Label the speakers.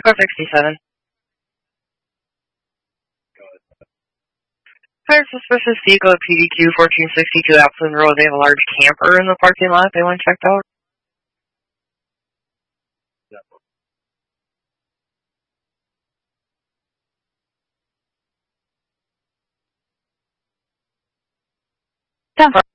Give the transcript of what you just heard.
Speaker 1: Car 67. Fire suspicious vehicle at PDQ 1462 Appleton Road. They have a large camper in the parking lot. They want checked out. Yeah.